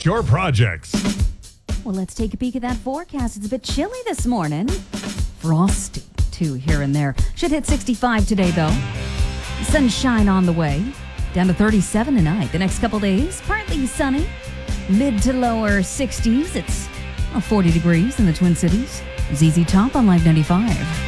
your projects. Well, let's take a peek at that forecast. It's a bit chilly this morning. Frosty, too, here and there. Should hit 65 today, though. Sunshine on the way. Down to 37 tonight. The next couple days, partly sunny. Mid to lower 60s. It's 40 degrees in the Twin Cities. ZZ Top on Live 95.